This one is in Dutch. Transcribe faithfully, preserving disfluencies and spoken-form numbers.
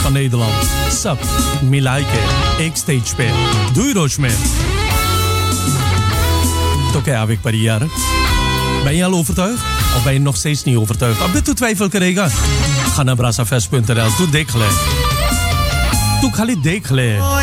van Nederland. Sap, Milaike, X-Stage पे दुई रोज में तो क्या avec पर jaren? Ben je al overtuigd? Of ben je nog steeds niet overtuigd? अब भी तू twijfel करेगा? Ga naar brassafest punt n l. तू देख ले. तू खाली देख ले.